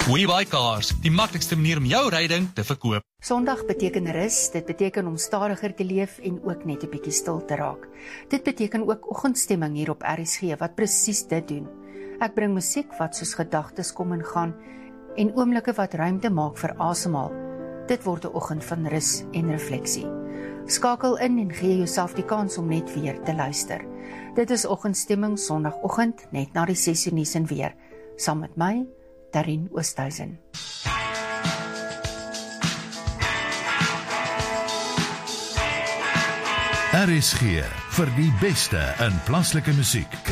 WeBuy Cars, die maklikste manier om jou ryding te verkoop. Sondag beteken rus, dit beteken om stadiger te leef en ook net 'n bietjie stil te raak. Dit beteken ook oggendstemming hier op RSG wat presies dit doen. Ek bring musiek wat soos gedagtes kom en gaan en oomblikke wat ruimte maak vir asemhaal. Dit word 'n oggend van rus en refleksie. Skakel in en gee jouself die kans om net weer te luister. Dit is oggendstemming Sondagoggend net na die 6 uur nuus en weer, saam met my, Darien Oosthuizen. RSG vir die beste in plaaslike musiek.